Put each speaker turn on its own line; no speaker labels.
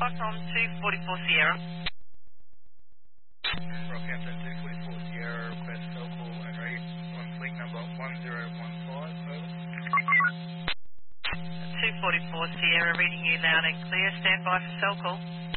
from 244 Sierra.
Rockhampton 244 Sierra, request cell call and ready. On fleet number 1015, over.
244 Sierra, reading you loud and clear. Stand by for cell call.